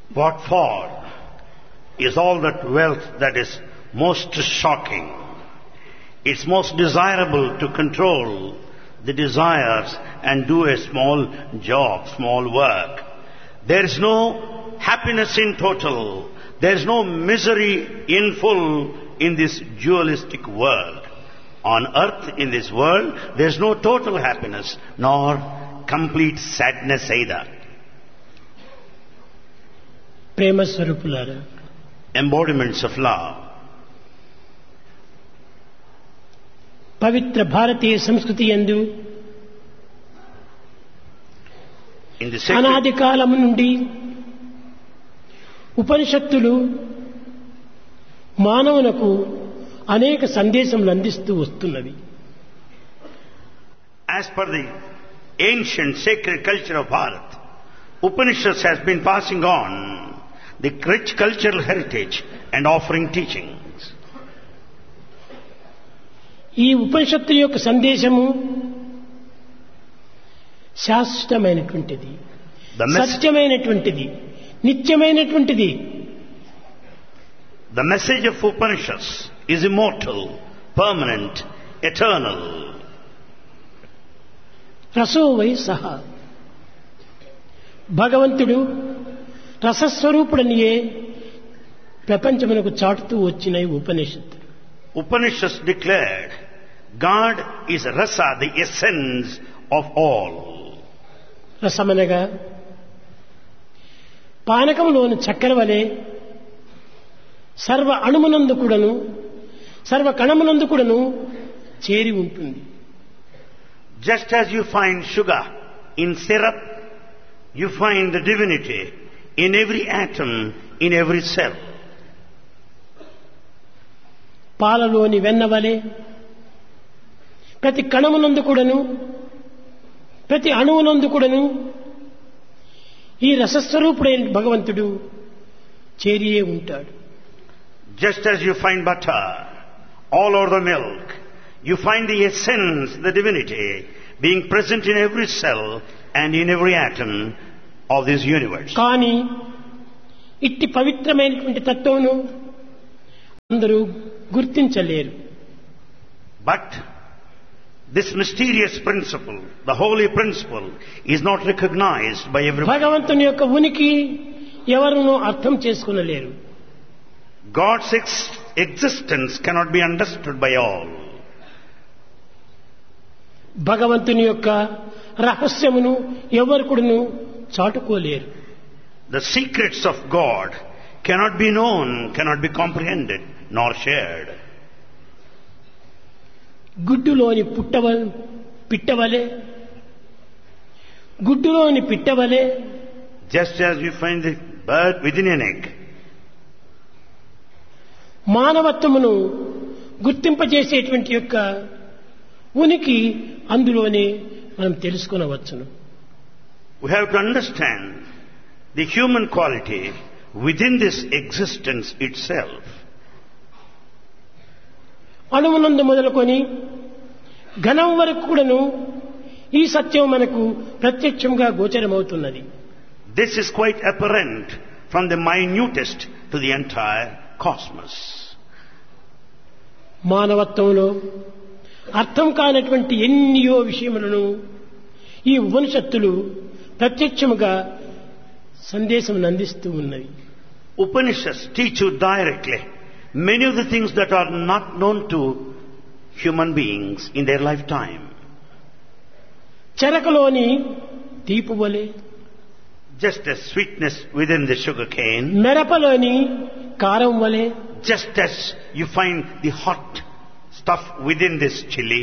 What for is all that wealth that is most shocking? It's most desirable to control the desires and do a small job, small work. There is no happiness in total. There is no misery in full in this dualistic world. On earth, in this world, there is no total happiness nor complete sadness either. ప్రేమ స్వరూపులారా, Embodiments of love. పవిత్ర భారతీయ సంస్కృతి యందు In the sacred, అనాది కాలము నుండి ఉపనిషత్తులు మానవునకు అనేక సందేశములు అందిస్తూ వస్తున్నవి. as per the ancient sacred culture of Bharat, Upanishads has been passing on the rich cultural heritage and offering teachings. ఈ ఉపనిషత్తుల యొక్క సందేశము శాశ్వతమైనటువంటిది, సత్యమైనటువంటిది, నిత్యమైనటువంటిది. The message of Upanishads is immortal, permanent, eternal. రసో why సహ, భగవంతుడు రసస్వరూపుడనియే ప్రపంచమునకు చాటుతూ వచ్చిన ఈ ఉపనిషత్తు. Upanishads declared God is rasa, the essence of all. రసమనగా పానకంలోని చక్కెర వలె సర్వ అణుమునందు కూడాను సర్వ కణమునందు కూడాను చేరి ఉంటుంది. Just as you find sugar in syrup, you find the divinity in every atom, in every cell. పాలలోని వెన్న వలె ప్రతి కణమునందు కూడాను ప్రతి అణువునందు కూడాను ఈ రసస్వరూపుడైన భగవంతుడు చేరియే ఉంటాడు. Just as you find butter all over the milk, you find the essence, the divinity, being present in every cell and in every atom of this universe. కానీ ఇట్టి పవిత్రమైనటువంటి తత్వమును అందరూ గుర్తించలేరు. But this mysterious principle, the holy principle, is not recognized by everyone. భగవంతుని యొక్క ఉనికి ఎవరునూ అర్థం చేసుకొనలేరు. God's existence cannot be understood by all. భగవంతుని యొక్క రహస్యమును ఎవరు కూడాను చాటుకోలేరు. The secrets of God cannot be known, cannot be comprehended, nor shared. గుడ్డులోని పిట్టవలే గుడ్డులోని పిట్టవలే Just as you find the bird within an egg, మానవత్వమును గుర్తింపజేసేటువంటి యొక్క ఉనికి అందులోనే మనం తెలుసుకొనవచ్చును. we have to understand the human quality within this existence itself. అణువునందు మొదలుకొని ఘనం వరకు కూడాను ఈ సత్యం మనకు ప్రత్యక్షంగా గోచరమవుతున్నది. This is quite apparent from the minutest to the entire cosmos. మానవత్వంలో అర్థం కానటువంటి ఎన్నో విషయములను ఈ ఉపనిషత్తులు ప్రత్యక్షముగా సందేశం అందిస్తూ ఉన్నవి. Upanishads teach you directly many of the things that are not known to human beings in their lifetime. చెరకలోని తీపు వలె, Just as sweetness within the sugar cane, మిరపలోని కారం వలె, just as you find the hot stuff within this chili,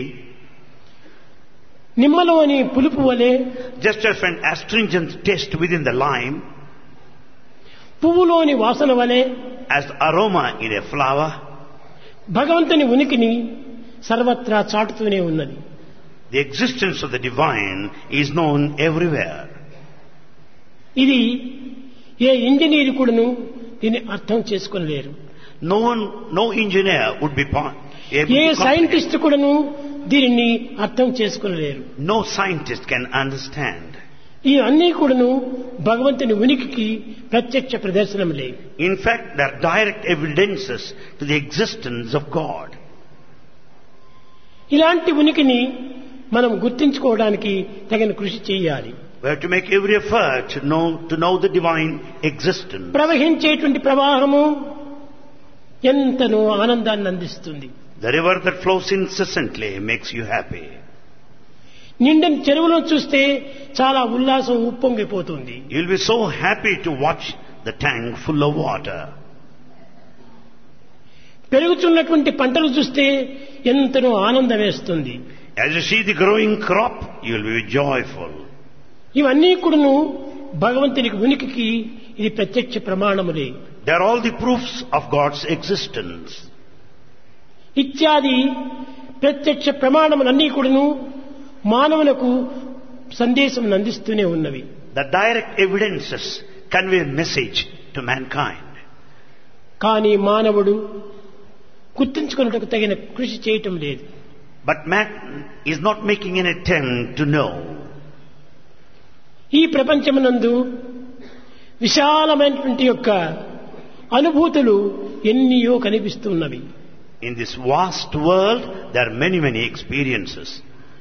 నిమ్మలోని పులుపు వలె, just as an astringent taste within the lime, పువ్వులోని వాసన వలె, as aroma in a flower, భగవంతుని ఉనికిని సర్వత్రా చాటుతూనే ఉన్నది. the existence of the divine is known everywhere. ఇది ఏ engineer కూడాను దీన్ని అర్థం చేసుకోలేరు. No engineer would be able A to comprehend. Scientist కూడాను దీనిని అర్థం చేసుకోలేరు. No scientist can understand. ఈ అన్నీ కూడాను భగవంతుని ఉనికికి ప్రత్యక్ష ప్రదర్శనములే. In fact, they are direct evidences to the existence of God. ఇలాంటి ఉనికిని మనం గుర్తించుకోవడానికి తగిన కృషి చేయాలి. We have to make every effort to know the divine existence. ప్రవహించేటువంటి ప్రవాహము ఎంతనో ఆనందాన్ని అందిస్తుంది. The river that flows incessantly makes you happy. నిండని చెరువులను చూస్తే చాలా ఉల్లాసం ఉప్పొంగిపోతుంది. You'll be so happy to watch the tank full of water. పెరుగుతున్నటువంటి పంటలు చూస్తే ఎంతనో ఆనందం వేస్తుంది. As you see the growing crop, you'll be joyful. ఇవన్నీ కూడాను భగవంతునికి ఉనికికి ఇది ప్రత్యక్ష ప్రమాణములే. They are all the proofs of God's existence. ఇత్యాది ప్రత్యక్ష ప్రమాణములన్నీ కూడాను మానవులకు సందేశం అందిస్తూనే ఉన్నవి. The direct evidences convey a message to mankind. కానీ మానవుడు గుర్తించుకున్నట్టుకు తగిన కృషి చేయటం లేదు. But man is not making an attempt to know. ఈ ప్రపంచమునందు విశాలమైనటువంటి యొక్క అనుభూతులు ఎన్నియో కనిపిస్తున్నవి. In this vast world, there are many experiences.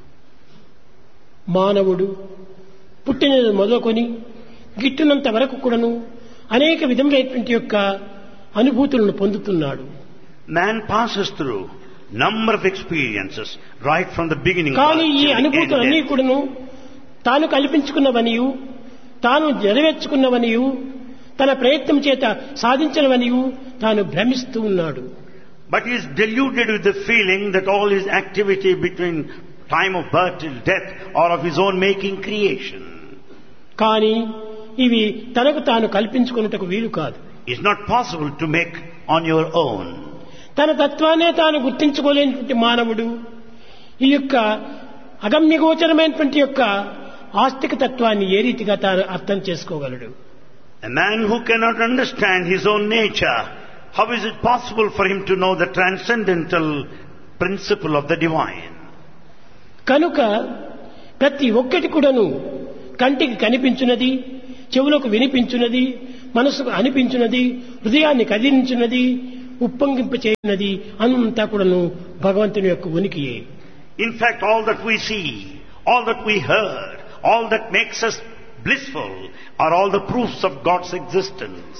మానవుడు పుట్టినది మొదలుకొని గిట్టునంత వరకు కూడాను అనేక విధములైనటువంటి యొక్క అనుభూతులను పొందుతున్నాడు. Man passes through number of experiences right from the beginning. కానీ ఈ అనుభూతులన్నీ కూడాను తాను కల్పించుకున్నవనియు, తాను నెరవేర్చుకున్నవనియు, తన ప్రయత్నం చేత సాధించినవనియు తాను భ్రమిస్తూ ఉన్నాడు. But he is deluded with the feeling that all his activity between time of birth till death are of his own making creation. కానీ ఇవి తనకు తాను కల్పించుకున్నట్టుకు వీలు కాదు. It's not possible to make on your own. తన తత్వాన్నే తాను గుర్తించుకోలేనటువంటి మానవుడు ఈ యొక్క అగమ్యగోచరమైనటువంటి యొక్క ఆస్తిక తత్వాన్ని ఏ రీతిగా తాను అర్థం చేసుకోగలడు? A man who cannot understand his own nature, how is it possible for him to know the transcendental principle of the divine? కనుక ప్రతి ఒక్కటి కూడాను కంటికి కనిపించున్నది, చెవులకు వినిపించున్నది, మనసుకు అనిపించున్నది, హృదయాన్ని కదిలించున్నది, ఉప్పొంగింప చేయనది అంతా కూడాను భగవంతుని యొక్క ఉనికియే. In fact, all that we see, all that we heard, all that makes us blissful are all the proofs of God's existence.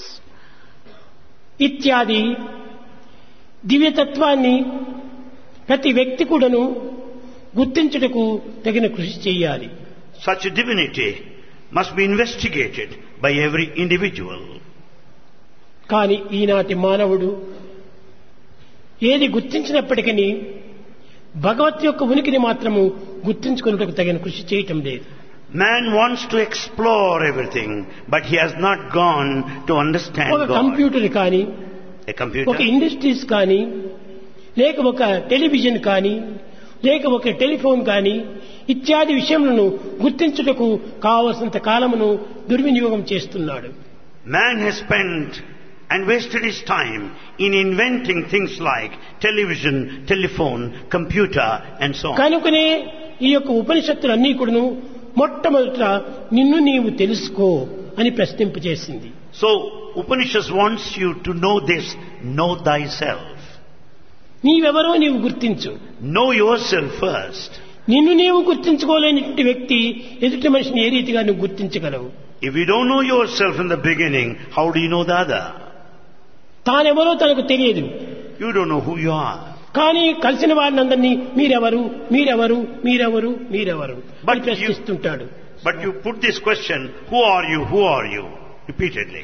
ఇత్యాది దివ్యతత్వాన్ని ప్రతి వ్యక్తి కూడాను గుర్తించుటకు తగిన కృషి చేయాలి. Such a divinity must be investigated by every individual. కానీ ఈనాటి మానవుడు ఏది గుర్తించినప్పటికీ భగవత్ యొక్క ఉనికిని మాత్రము గుర్తించుకున్నట్టుకు తగిన కృషి చేయటం లేదు. Man wants to explore everything, but he has not gone to understand ఒక God. కంప్యూటర్ కానీ, A computer, ఒక ఇండస్ట్రీస్ కానీ, లేక ఒక టెలివిజన్ కానీ, లేక ఒక టెలిఫోన్ కానీ ఇత్యాది విషయములను గుర్తించుటకు కావలసినంత కాలమును దుర్వినియోగం చేస్తున్నాడు. man has spent and wasted his time in inventing things like television, telephone, computer and so on. కనుకనే ఈ యొక్క ఉపనిషత్తులన్నీ కూడాను మొట్టమొదట నిన్ను నీవు తెలుసుకో అని ప్రశ్నింపజేసింది. So Upanishad wants you to know this, know thyself. నీవెవరో నీవు గుర్తించు. Know yourself first. నిన్ను నీవు గుర్తించుకోలేనటువంటి వ్యక్తి ఎదుటి మనిషిని ఏ రీతిగా నువ్వు గుర్తించగలవు? If you don't know yourself in the beginning, how do you know the other? తానెవరో తనకు తెలియదు. You don't know who you are. కానీ కలిసిన వారినందరినీ మీరెవరు, మీరెవరు, మీరెవరు, మీరెవరు అని ప్రశ్నిస్తుంటాడు. But you put this question, who are you, repeatedly.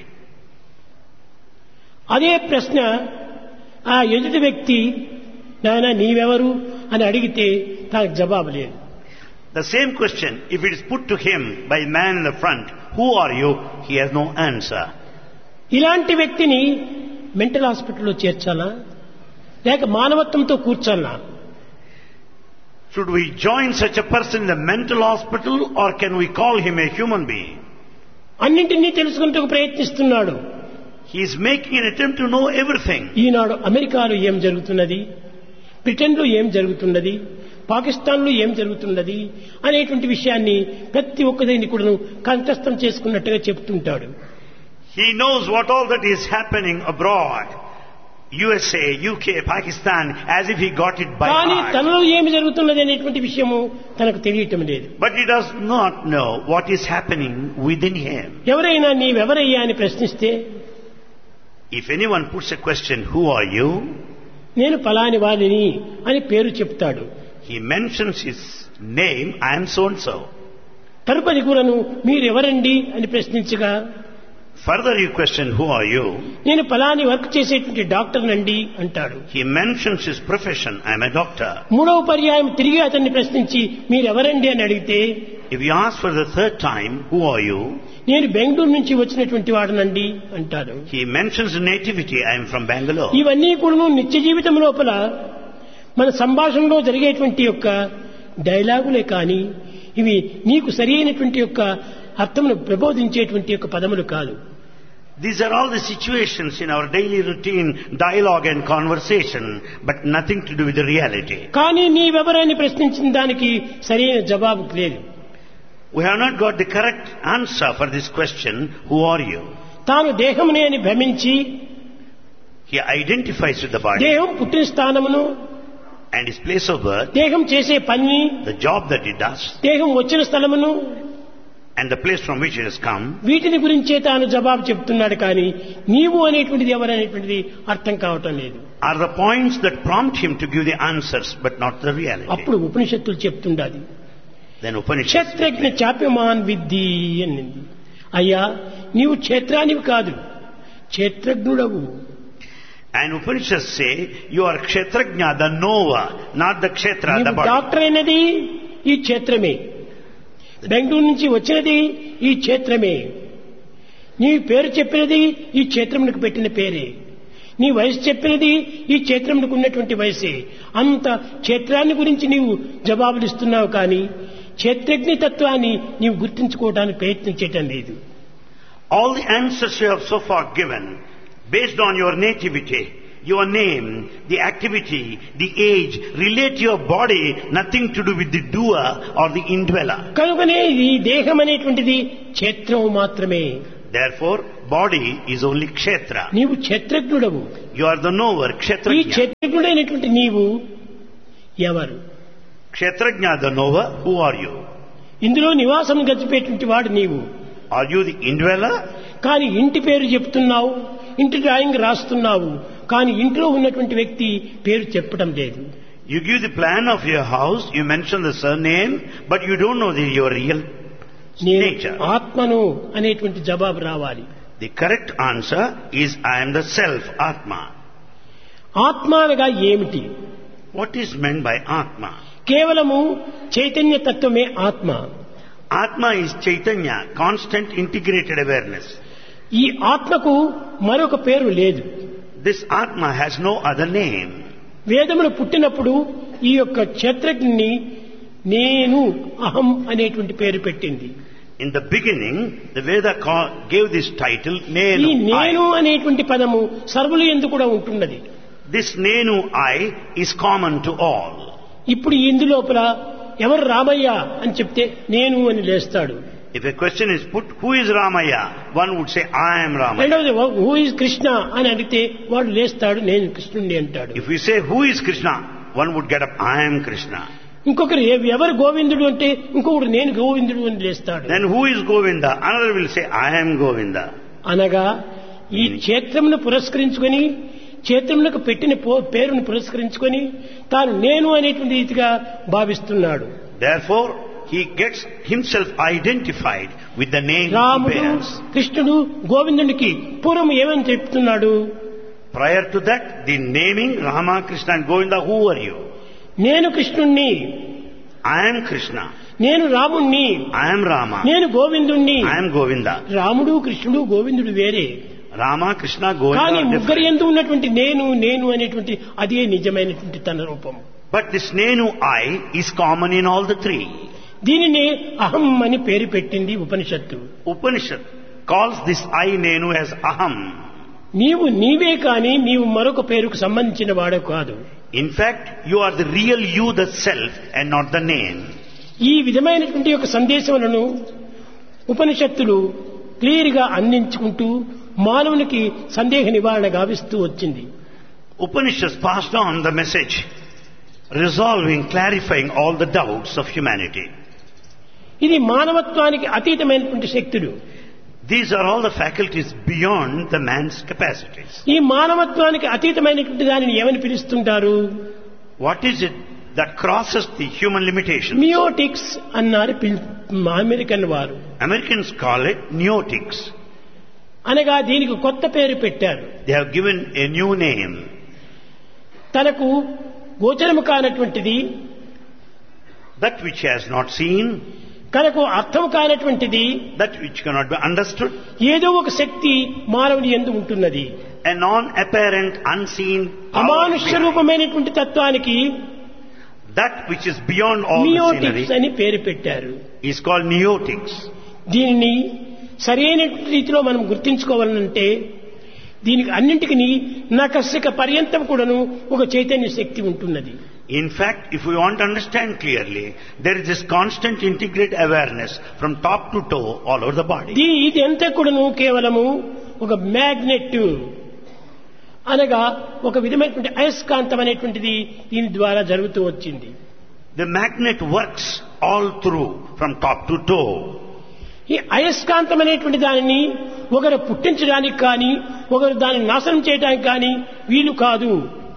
అదే ప్రశ్న ఆ ఎదుటి వ్యక్తి నాయనా నీవెవరు అని అడిగితే తనకు జవాబు లేదు. The same question, if it is put to him by a man in the front, who are you, he has no answer. ఇలాంటి వ్యక్తిని మెంటల్ హాస్పిటల్లో చేర్చాలా లేక మానవత్వంతో కూర్చాలా? Should we join such a person in the mental hospital or can we call him a human being? అన్నింటినీ తెలుసుకుంటూ ప్రయత్నిస్తున్నాడు. He is making an attempt to know everything. ఈనాడు అమెరికాలో ఏం జరుగుతున్నది, బ్రిటన్లో ఏం జరుగుతున్నది, పాకిస్తాన్లో ఏం జరుగుతున్నది అనేటువంటి విషయాన్ని ప్రతి ఒక్కదాన్ని కూడా కంఠస్థం చేసుకున్నట్టుగా చెప్తుంటాడు. He knows what all that is happening abroad. USA, UK, Pakistan, as if he got it by కానీ heart. తనలో ఏమి జరుగుతున్నది అనేటువంటి విషయము తనకు తెలియటం లేదు. But he does not know what is happening within him. ఎవరైనా నీవెవరయ్యా అని ప్రశ్నిస్తే, If anyone puts a question, who are you? నేను ఫలాని వాడిని అని పేరు చెప్తాడు. He mentions his name, I am so and so. తరుపది కూడాను మీరెవరండి అని ప్రశ్నించగా, Further you question, who are you? నేను ఫలాని వర్క్ చేసేటువంటి డాక్టర్ నండి అంటాడు. He mentions his profession, I am a doctor. మూడవ పర్యాయం తిరిగి అతన్ని ప్రశ్నించి మీరెవరండి అని అడిగితే, If you ask for the third time, who are you? నేను బెంగళూరు నుంచి వచ్చినటువంటి వాడనండి అంటాడు. He mentions nativity, I am from Bangalore. ఇవన్నీ కూడా నిత్య జీవితం లోపల మన సంభాషణలో జరిగేటువంటి యొక్క డైలాగులే కానీ ఇవి నీకు సరి అయినటువంటి యొక్క అర్థమును ప్రబోధించేటువంటి యొక్క పదములు కాదు. These are all the situations in our daily routine, dialogue and conversation, but nothing to do with the reality. కానీ నీవెవరని ప్రశ్నించిన దానికి సరైన జవాబు లేదు. We have not got the correct answer for this question, who are you? తాను దేహమునే అని భ్రమించి He identifies with the body దేహం పుట్టిన స్థానమును, and his place of birth, దేహం చేసే పని, the job that he does, దేహం వచ్చిన స్థలమును, and the place from which it has come. వీటిని గురించే తాను జవాబు చెప్తున్నాడు. కానీ నీవు అనేటువంటిది ఎవరనేటువంటిది అర్థం కావటం లేదు. Are the points that prompt him to give the answers, but not the reality. అప్పుడు ఉపనిషత్తులు చెప్తుండాలి, Then Upanishads క్షేత్రజ్ఞ చాప్యమాన్ విద్ధి అనింది. అయ్యా నీవు క్షేత్రానివి కాదు, క్షేత్రజ్ఞుడవు. and Upanishads say, you are Kshetrajna, the knower, not the Kshetra, the నీవు body. డాక్టర్ అయినది ఈ క్షేత్రమే, బెంగళూరు నుంచి వచ్చినది ఈ క్షేత్రమే, నీ పేరు చెప్పినది ఈ క్షేత్రమునకు పెట్టిన పేరే, నీ వయసు చెప్పినది ఈ క్షేత్రమునకు ఉన్నటువంటి వయసే. అంత క్షేత్రాన్ని గురించి నీవు జవాబులు ఇస్తున్నావు, కానీ క్షేత్రజ్ఞ తత్వాన్ని నీవు గుర్తించుకోవడానికి ప్రయత్నించటం లేదు. All the answers you have so far given, based on your nativity, your name, the activity, the age, relate to your body, nothing to do with the doer or the indweller. కనుకనే ఈ దేహం అనేటువంటిది క్షేత్రం మాత్రమే. Therefore, body is only Kshetra. నీవు క్షేత్రజ్ఞుడవు. You are the knower, ఈ Kshetrajna. క్షేత్రజ్ఞుడైనటువంటి నీవు ఎవరు? Kshetrajna, the knower, who are you? ఇందులో నివాసం గడిపేటువంటి వాడు నీవు. Are you the indweller? కానీ ఇంటి పేరు చెప్తున్నావు, ఇంటి డ్రాయింగ్ రాస్తున్నావు, కానీ ఇంట్లో ఉన్నటువంటి వ్యక్తి పేరు చెప్పడం లేదు. You give the plan of your house, you mention the surname, but you don't know your real నేను nature. ఆత్మను అనేటువంటి జవాబు రావాలి. The correct answer is, I am the self, Atma. ఆత్మానగా ఏమిటి? What is meant by Atma? కేవలము చైతన్య తత్వమే ఆత్మ. Atma is Chaitanya, constant integrated awareness. ఈ ఆత్మకు మరొక పేరు లేదు. This Atma has no other name. వేదములు పుట్టినప్పుడు ఈ యొక్క క్షేత్రజ్ఞని నేను అహం అనేటువంటి పేరు పెట్టింది. In the beginning, the Veda gave this title, ఈ Nenu, నేను I. అనేటువంటి పదము సర్వులు ఎందు కూడా ఉంటున్నది. This Nenu, I, is common to all. ఇప్పుడు ఇందులోపల ఎవరు రామయ్య అని చెప్తే నేను అని లేస్తాడు. If a question is put, who is Ramaya? One would say, I am Ramaya. రెండవది హూ ఇస్ కృష్ణ అని అడిగితే వాడు లేస్తాడు, నేను కృష్ణుడిని అంటాడు. If we say, who is Krishna? One would get up, I am Krishna. ఇంకొకరు ఎవరు గోవిందుడు అంటే ఇంకొకరు నేను గోవిందుడు అని లేస్తాడు. Then who is Govinda? Another will say, I am Govinda. అనగా ఈ క్షేత్రమును పురస్కరించుకొని, క్షేత్రములకు పెట్టిన పేరును పురస్కరించుకొని తాను నేను అనేటువంటి రీతిగా భావిస్తున్నాడు. Therefore, he gets himself identified with the name he రాముడు, bears. కృష్ణుడు, గోవిందునికి పూర్వం ఏమని చెప్తున్నాడు? Prior to that, the naming Rama, Krishna and Govinda, who are you? నేను కృష్ణుణ్ణి, I am Krishna. నేను రాముణ్ణి, I am Rama. నేను గోవిందుణ్ణి. I am Govinda. రాముడు, కృష్ణుడు, గోవిందుడు వేరే. Rama, Krishna, Govinda కానీ are ముగ్గురు different. ఎందు ఉన్నటువంటి నేను నేను అనేటువంటి అదే నిజమైనటువంటి తన రూపం. But this Nenu, I, is common in all the three. దీనిని అహం అని పేరు పెట్టింది ఉపనిషత్తు. Upanishad calls this I, Nenu, as Aham. నీవు నీవే కానీ నీవు మరొక పేరుకు సంబంధించిన వాడు కాదు. In fact, you are the real you, the self, and not the name. ఈ విధమైనటువంటి యొక్క సందేశములను ఉపనిషత్తులు క్లియర్ గా అందించుకుంటూ మానవునికి సందేహ నివారణ గావిస్తూ వచ్చింది. Upanishads passed on the message, resolving, clarifying all the doubts of humanity. ఇది మానవత్వానికి అతీతమైనటువంటి శక్తులు. These are all the faculties beyond the man's capacities. ఈ మానవత్వానికి అతీతమైనటువంటి దానిని ఏమని పిలుస్తుంటారు? What is it that crosses the human limitations? మియోటిక్స్ అన్నారు అమెరికన్ వారు. Americans call it neotics. అనగా దీనికి కొత్త పేరు పెట్టారు. They have given a new name. తనకు గోచరము కానటువంటిది, That which has not seen, తనకు అర్థం కానటువంటిది, that which cannot be understood, ఏదో ఒక శక్తి మానవుని యందు ఉంటున్నది. a non-apparent, unseen power అమానుష్య behind. రూపమైనటువంటి తత్వానికి That which is beyond all the మియోటిక్స్ scenery అని పేరు పెట్టారు. is called neotics. దీనిని సరైన రీతిలో మనం గుర్తించుకోవాలంటే దీనికి అన్నింటికి నకసిక పర్యంతం కూడాను ఒక చైతన్య శక్తి ఉంటున్నది. In fact, if we want to understand clearly, there is this constant integrated awareness from top to toe all over the body. ఇది అంతా కూడాను కేవలము ఒక మ్యాగ్నెట్ అనగా ఒక విధమైనటువంటి అయస్కాంతం అనేటువంటిది దీని ద్వారా జరుగుతూ వచ్చింది. The magnet works all through from top to toe. ఈ అయస్కాంతం అనేటువంటి దానిని ఒకరు పుట్టించడానికి కానీ ఒకరు దానిని నాశనం చేయడానికి కానీ వీలు కాదు.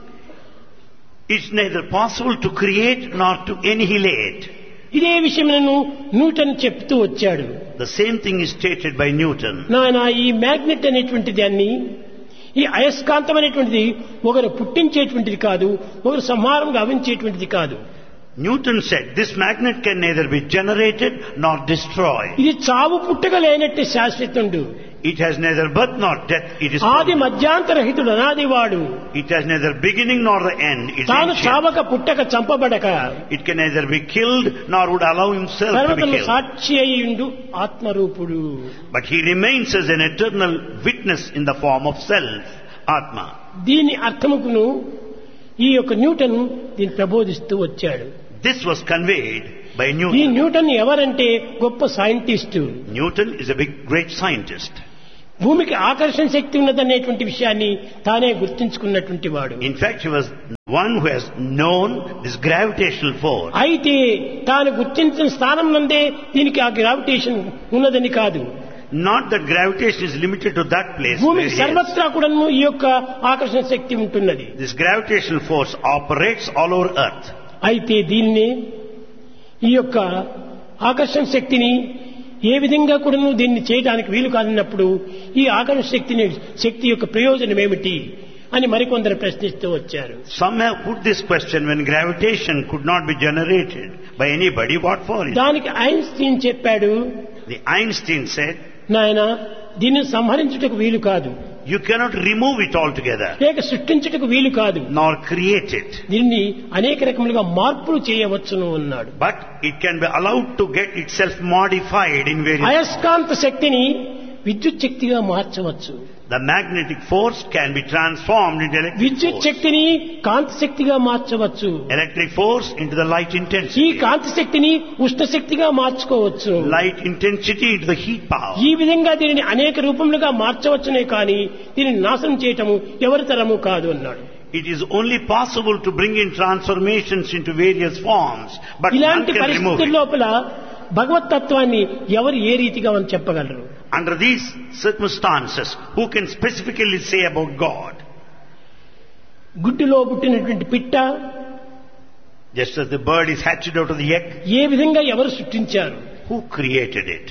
It's neither possible to create nor to annihilate. ఇదే విషయములను న్యూటన్ చెప్తూ వచ్చాడు. The same thing is stated by Newton. నాయన ఈ మ్యాగ్నెట్ అనేటువంటి దాన్ని, ఈ అయస్కాంతం అనేటువంటిది ఒకరు పుట్టించేటువంటిది కాదు, ఒకరు సంహారం గావించేటువంటిది కాదు. Newton said this magnet can neither be generated nor destroyed. ఇది చావు పుట్టక లేనట్టు శాశ్వతుడు. It has neither birth nor death. It is ఆది permanent. మధ్యాంతరహితుడు అనాదివాడు. It has neither beginning nor the end. It's తాను ancient. చావక పుట్టక చంపబడక It can neither be killed nor would allow himself to be సర్వతను killed. Sakshi అయ్యుండు ఆత్మరూపుడు. But he remains as an eternal witness in the form of self, Atma. దీని అర్థముకును ఈ యొక్క Newton దీన్ని ప్రబోధిస్తూ వచ్చాడు. This was conveyed by ఈ Newton. Newton ఎవరంటే గొప్ప scientist. Newton is a big, great scientist. భూమికి ఆకర్షణ శక్తి ఉన్నదనేటువంటి విషయాన్ని తానే గుర్తించుకున్నటువంటి వాడు. In fact, he was one who has known this gravitational force. అయితే తాను గుర్తించిన స్థానం నందే దీనికి ఆ గ్రావిటేషన్ ఉన్నదని కాదు. Not that gravitation is limited to that place. Where భూమికి he is. సర్వత్రా కూడా ఈ యొక్క ఆకర్షణ శక్తి ఉంటున్నది. This gravitational force operates all over Earth. అయితే దీన్ని ఈ యొక్క ఆకర్షణ శక్తిని ఏ విధంగా కూడా దీన్ని చేయడానికి వీలు కాదన్నప్పుడు ఈ ఆకర్షణ శక్తి యొక్క ప్రయోజనం ఏమిటి అని మరికొందరు ప్రశ్నిస్తూ వచ్చారు. Some have put this question: when gravitation could not be generated by anybody, what for it? దానికి ఐన్స్టీన్ చెప్పాడు, The Einstein said, నాయన దీన్ని సంహరించుటకు వీలు కాదు, you cannot remove it altogether, లేక సృష్టించుటకు వీలు కాదు, nor create it. దీన్ని అనేక రకములుగా మార్పులు చేయవచ్చును అన్నాడు. But it can be allowed to get itself modified in various. అయస్కాంత శక్తిని విద్యుత్ శక్తిగా మార్చవచ్చు. The magnetic force can be transformed into electric విద్యుత్ force. శక్తిని కాంతి శక్తిగా మార్చవచ్చు. Electric force into the light ఈ intensity. కాంతి శక్తిని ఉష్ణ శక్తిగా మార్చుకోవచ్చు. Light intensity into the heat power. ఈ విధంగా దీనిని అనేక రూపములుగా మార్చవచ్చునే కానీ దీనిని నాశనం చేయటము ఎవరి తరము కాదు అన్నాడు. It is only possible to bring in transformations into various forms, but none ఇలాంటి can remove పరిస్థితుల it. లోపల భగవతత్వాన్ని ఎవరు ఏ రీతిగా అని చెప్పగలరు? Under these circumstances, who can specifically say about God? గుడ్డులో పుట్టినటువంటి పిట్ట Just as the bird is hatched out of the egg, ఏ విధంగా ఎవరు సృష్టించారు? who created it?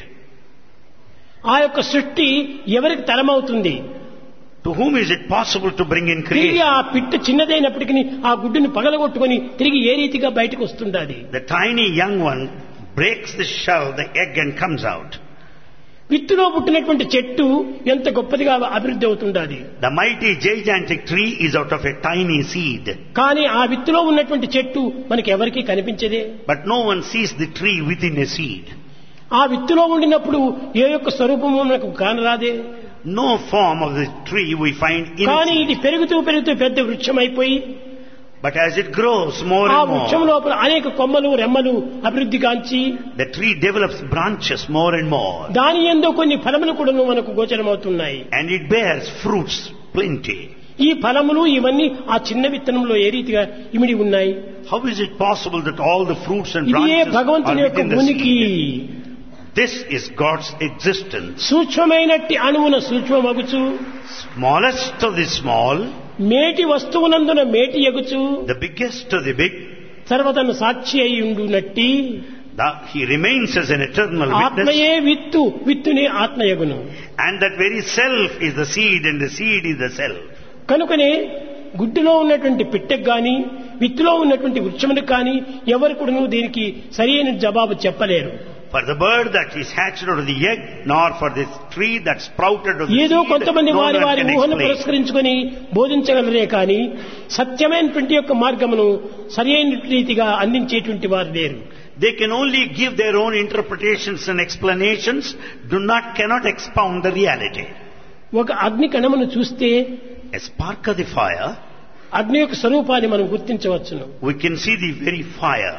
ఆ యొక్క సృష్టి ఎవరికి తరమవుతుంది? To whom is it possible to bring in తిరిగి creation? ఆ పిట్ట చిన్నదైనప్పటికీ ఆ గుడ్డుని పగలగొట్టుకొని తిరిగి ఏ రీతిగా బయటకు వస్తుండాలి? The tiny young one breaks the shell, the egg, and comes out. విత్తులో పుట్టినటువంటి చెట్టు ఎంత గొప్పదిగా అభివృద్ధి అవుతుండాలి. The mighty gigantic tree is out of a tiny seed. కానీ ఆ విత్తులో ఉన్నటువంటి చెట్టు మనకి ఎవరికీ కనిపించదే. But no one sees the tree within a seed. ఆ విత్తులో ఉండినప్పుడు ఏ యొక్క స్వరూపము మనకు కానరాదే. No form of the tree we find కానీ in it. ఇది పెరుగుతూ పెరుగుతూ పెద్ద వృక్షం అయిపోయి But as it grows more ఆ and వృక్షం more, లోపల అనేక కొమ్మలు రెమ్మలు అభివృద్ధి కాంచి the tree develops branches more and more. దాని యందు కొన్ని ఫలములు కూడా మనకు గోచరమవుతున్నాయి. And it bears fruits plenty. ఈ ఫలములు ఇవన్నీ ఆ చిన్న విత్తనంలో ఏ రీతిగా ఇమిడి ఉన్నాయి. How is it possible that all the fruits and ఇది ఏ branches are భగవంతుని యొక్క within the ఉనికి. seed? This is God's existence. సూక్ష్మమైనట్టి అణువున సూక్ష్మమగుచు Smallest of the small, మేటి వస్తువునందున మేటి ఎగుచు the biggest of the big, సర్వతను సాక్షి అయి ఉండునట్టి he remains as an eternal witness. ఆత్మయే విత్తు, విత్తునే ఆత్మయగును. And that very self is the seed and the seed is the self. కనుకనే గుడ్డులో ఉన్నటువంటి పిట్టకు గాని విత్తులో ఉన్నటువంటి వృక్షమునికి కానీ ఎవరు కూడా దీనికి సరైన జవాబు చెప్పలేరు. For the bird that is hatched out of the egg, nor for this tree that sprouted of the ఏదో seed, కొంతమంది no వారి one వారి can ఊహను explain. పురస్కరించుకొని బోధించగలరే కానీ సత్యమైనటువంటి యొక్క మార్గమును సరైన రీతిగా అందించేటువంటి వారు లేరు. They can only give their own interpretations and explanations, cannot expound the reality. ఒక అగ్ని కణమును చూస్తే A spark of the fire, అగ్ని యొక్క స్వరూపాన్ని మనం గుర్తించవచ్చును. we can see the very fire.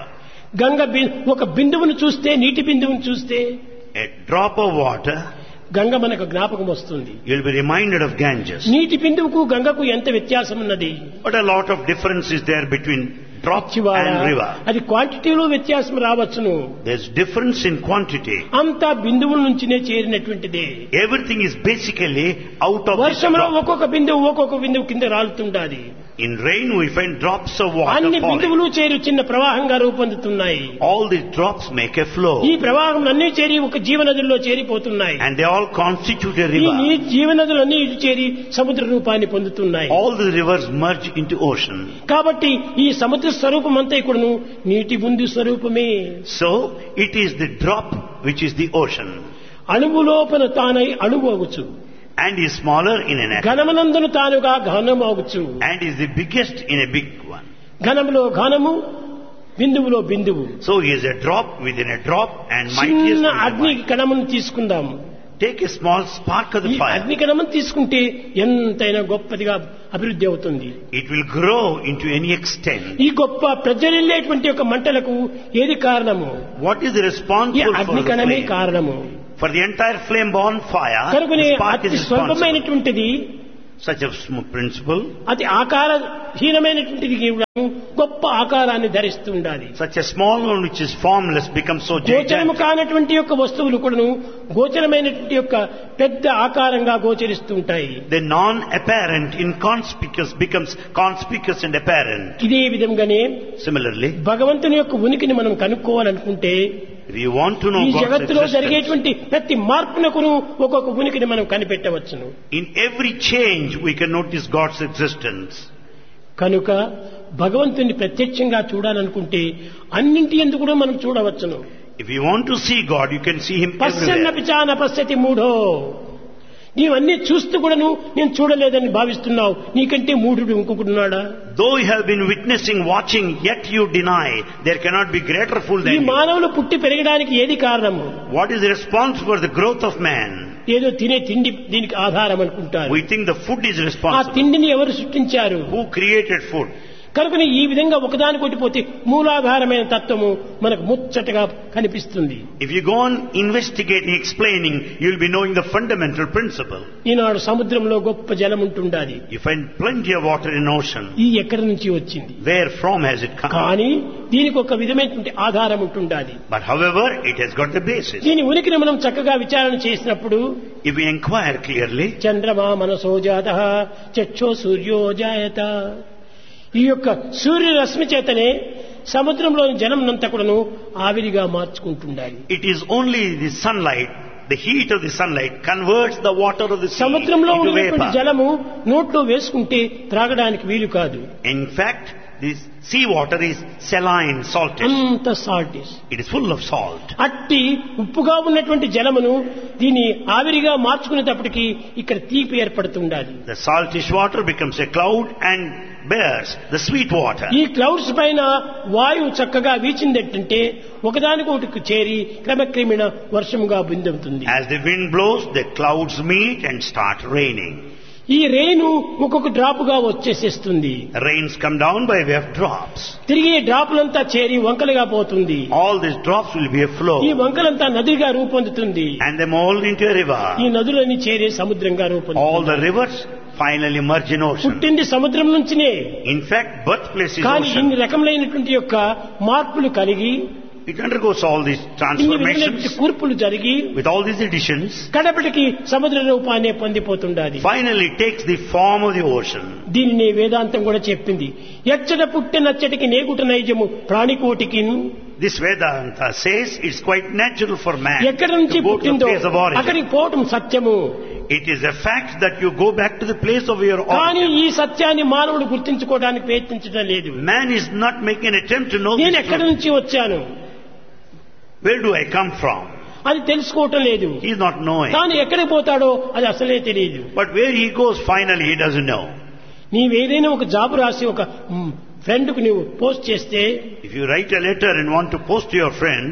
ఒక బిందువును చూస్తే, నీటి బిందువును చూస్తే A drop of water, Ganga మనకు జ్ఞాపకం వస్తుంది. you'll be reminded of Ganges. నీటి బిందువుకు గంగకు ఎంత వ్యత్యాసం ఉన్నది. But a lot of difference is there between drop చివార and river. అది క్వాంటిటీలో వ్యత్యాసం రావచ్చును. There's difference in quantity. అంతా బిందువుల నుంచినే చేరినటువంటిదే. Everything is basically out of this వర్షంలో drop. ఒక్కొక్క బిందువు కింద రాలుతుండాలి. In rain we find drops of water అన్ని falling. బిందువులు చేరి చిన్న ప్రవాహంగా రూపొందుతున్నాయి. All these drops make a flow. ఈ ప్రవాహం అన్ని చేరి ఒక జీవనదుల్లో చేరిపోతున్నాయి. And they all constitute a ఈ river. జీవనదులన్నీ ఇటు చేరి సముద్ర రూపాన్ని పొందుతున్నాయి. All the rivers merge into ocean. కాబట్టి ఈ సముద్ర స్వరూపం అంతా కూడాను నీటి బిందు స్వరూపమే. So it is the drop which is the ocean. అణువు లోపల తానై అణువు అగుచు, And is smaller in an atom. ఘనమునందును తానుగా ఘనం అగుచు. And is the biggest in a big one. ఘనములో ఘనము, బిందువులో బిందువు. So he is a drop within a drop and mightiest చిన్న within a అగ్ని mighty. కణమును తీసుకుందాం. Take a small spark of ఈ the fire. అగ్ని కణమును తీసుకుంటే ఎంతైనా గొప్పదిగా అభివృద్ధి అవుతుంది. It will grow into any extent. ఈ గొప్ప ప్రజ్వలిల్లేటువంటి ఒక మంటలకు ఏది కారణము? What is ఈ responsible for అగ్ని the కణమే flame? కారణము. For the entire flame born fire, కనుకనే the spark అతి is responsible. స్వల్పమైనటువంటిది, Such a principle, అతి ఆకారహీనమైనటువంటిది గొప్ప ఆకారాన్ని ధరిస్తూ ఉండాలి. such a small one which is formless becomes so గోచరము gigantic. కానటువంటి యొక్క వస్తువులు కూడాను గోచరమైనటువంటి యొక్క పెద్ద ఆకారంగా గోచరిస్తూ ఉంటాయి. The non-apparent, inconspicuous becomes conspicuous and apparent. ఇదే విధంగానే Similarly, భగవంతుని యొక్క ఉనికిని మనం కనుక్కోవాలనుకుంటే if you want to know ఈ God's జగత్తులో existence, జరిగేటువంటి ప్రతి మార్పునకును ఒక్కొక్క ఉనికిని మనం కనిపెట్టవచ్చును. in every change we can notice God's existence. కనుక భగవంతుని ప్రత్యక్షంగా చూడాలనుకుంటే అన్నింటి ఎందుకు కూడా మనం చూడవచ్చును. If you want to see God, you can see Him పశ్యన్న everywhere. పిచాన పశ్యతి మూఢో, నీవన్నీ చూస్తూ కూడాను నేను చూడలేదని భావిస్తున్నావు, నీకంటే మూఢుడు ఇంకొకడున్నాడా? Though you have been witnessing, watching, yet you deny, there cannot be greater fool ఈ than you. మానవులు పుట్టి పెరగడానికి ఏది కారణము? What is responsible for the growth of man? ఏదో తినే తిండి దీనికి ఆధారం అనుకుంటారు. We think the food is ఆ responsible. తిండిని ఎవరు సృష్టించారు? Who created food? కనుకనే ఈ విధంగా ఒకదాని కొట్టిపోతే మూలాధారమైన తత్వము మనకు ముచ్చటగా కనిపిస్తుంది. If you go on investigating, explaining, you will be knowing the fundamental principle. ఈనాడు సముద్రంలో గొప్ప జలం ఉంటుండాలి. You find plenty of water in ocean. ఈ ఎక్కడి నుంచి వచ్చింది? Where from has it come? కానీ దీనికి ఒక విధమైనటువంటి ఆధారం ఉంటుండాలి. But however, it has got the basis. దీని ఉనికిని మనం చక్కగా విచారణ చేసినప్పుడు If we inquire clearly, చంద్రమా మనసో జాతః చక్షో సూర్యో జాయత, ఈ యొక్క సూర్యరశ్మి చేతనే సముద్రంలోని జలమునంతా కూడాను ఆవిరిగా మార్చుకుంటుండాలి. it is only the sunlight, the heat of the sunlight converts the water of the sea సముద్రంలో into ఉన్నటువంటి vapor. జలము నోట్లో వేసుకుంటే త్రాగడానికి వీలు కాదు. In fact, this sea water is saline, salted. అంత salt. It is full of salt. అట్టి ఉప్పుగా ఉన్నటువంటి జలమును దీన్ని ఆవిరిగా మార్చుకునేటప్పటికి ఇక్కడ తీపి ఏర్పడుతుండాలి. The saltish water becomes a cloud and bears the sweet water. ఈ క్లౌడ్స్ పైన వాయువు చక్కగా వీచిందంటే ఒకదానికొకటి చేరి క్రమక్రమేణ వర్షముగా బిందుతుంది. As the wind blows, the clouds meet and start raining. ఈ రెయిన్ ఒక్కొక్క డ్రాప్ గా వచ్చేసేస్తుంది. Rains come down by way of drops. తిరిగి డ్రాపులంతా చేరి వంకలుగా పోతుంది. All these drops will be a flow. ఈ వంకలంతా నదిగా రూపొందుతుంది. And they mold into a river. ఈ నదులన్నీ చేరి సముద్రంగా రూపొందుతుంది. All the rivers finally merge in ocean. పుట్టింది సముద్రం నుంచినే. In fact, birthplace is కానీ ocean. ఇన్ని రకములైనటువంటి యొక్క మార్పులు కలిగి It undergoes all these ఇన్ని transformations విధమైనటువంటి కూర్పులు జరిగి with all these additions. కడపటికి సముద్ర రూపాన్ని పొందిపోతుండాది. Finally takes the form of the ocean. దీనిని వేదాంతం కూడా చెప్పింది. ఎచ్చట పుట్టినచ్చటికి నేగుట నైజము ప్రాణికోటికి. This Vedanta says it's quite natural for man ఎక్కడి నుంచి to go to the పుట్టిందో place of origin. అక్కడికి పోవటం సత్యము. It is a fact that you go back to the place of your కానీ origin. ఈ సత్యాన్ని మానవుడు గుర్తించుకోవడానికి ప్రయత్నించడం లేదు. Man is not making an attempt to know నేను this ఎక్కడి truth. నుంచి వచ్చాను, Where do I come from? అది తెలుసుకోవటం లేదు. He is not knowing. తాను ఎక్కడికి పోతాడో అది అసలే తెలియదు. But where he goes finally he doesn't know. నీవేదైనా ఒక జాబ్ రాసి ఒక ఫ్రెండ్ కు నువ్వు పోస్ట్ చేస్తే If you write a letter and want to post to your friend,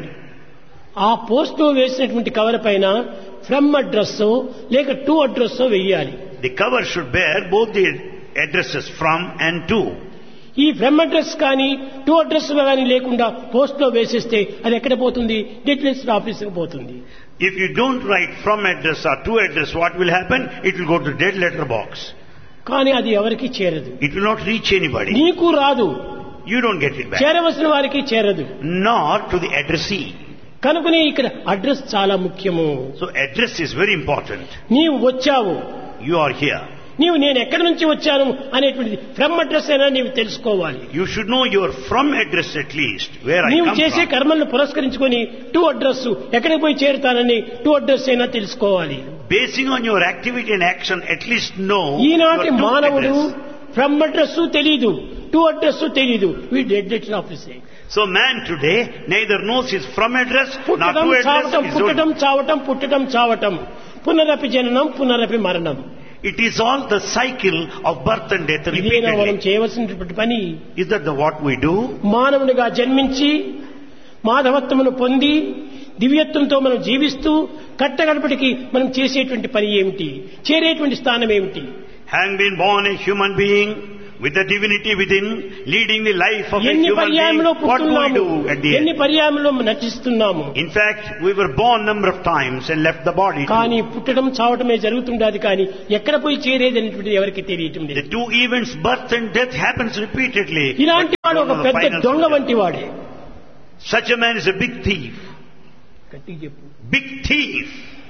ఆ పోస్ట్ లో వేసినటువంటి కవర్ పైన ఫ్రమ్ అడ్రస్ లేక టు అడ్రస్ వెయ్యాలి. the cover should bear both the addresses from and to. ఈ ఫ్రమ్ అడ్రస్ కానీ to address కానీ లేకుండా పోస్ట్ లో వేసేస్తే అది ఎక్కడ పోతుంది? డెట్ లిస్ట్ ఆఫీసుకు పోతుంది. If you don't write from address or to address, what will happen? It will go to the dead letter box. కానీ అది ఎవరికి చేరదు. It will not reach anybody. నీకు రాదు, You don't get it back. చేరవలసిన వారికి చేరదు. Nor to the addressee. కనుకనే ఇక్కడ address చాలా ముఖ్యము. So address is very important. నీవు వచ్చావు, You are here. నీవు నేను ఎక్కడి నుంచి వచ్చాను అనేటువంటిది ఫ్రమ్ అడ్రస్ అయినా నీవు తెలుసుకోవాలి. You should know your from address at least, where I నీవు come చేసే from. కర్మలను పురస్కరించుకొని టు అడ్రస్ ఎక్కడికి పోయి చేరుతానని టు అడ్రస్ అయినా తెలుసుకోవాలి. Basing on your activity and action, at least know ఈనాటి your true మానవుడు address. ఫ్రమ్ అడ్రస్ తెలీదు, టు అడ్రస్ తెలీదు. We did letter ఆఫీసే. So man today neither knows his from address nor పుట్టడం to address. చావటం, His పుట్టడం own. చావటం, పుట్టడం చావటం, పునరపి జననం పునరపి మరణం. It is all the cycle of birth and death ఇదేనా మనం repeatedly. చేయవలసినటువంటి పని? Is that what we do? మానవునిగా జన్మించి మాధవత్వమును పొంది దివ్యత్వంతో మనం జీవిస్తూ కట్టగడపటికి మనం చేసేటువంటి పని ఏమిటి? చేరేటువంటి స్థానం ఏమిటి? Having been born a human being with the divinity within, leading the life of a ఎన్ని human being, పర్యాయంలో what do we పుట్టున్నాము, do at the ఎన్ని end? పర్యాయంలో నటిస్తున్నాము. In fact, we were born number of times and left the body. కానీ పుట్టడం చావటమే జరుగుతుండదు. కానీ ఎక్కడ పోయి చేరేది అనేటువంటిది ఎవరికి తెలియటం The లేదు. two events, birth and death, happens repeatedly. ఇలాంటి వాడు ఒక But the పెద్ద final దొంగ solution. వంటి వాడే. Such a man is a big thief. గట్టిగా చెప్పు. Big thief.